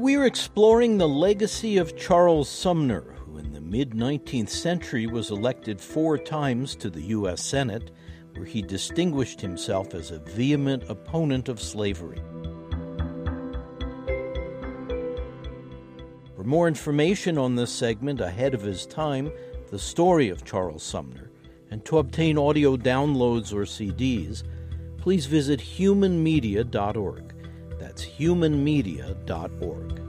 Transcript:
We're exploring the legacy of Charles Sumner, who in the mid-19th century was elected 4 times to the U.S. Senate, where he distinguished himself as a vehement opponent of slavery. For more information on this segment ahead of his time, the story of Charles Sumner, and to obtain audio downloads or CDs, please visit humanmedia.org. That's humanmedia.org.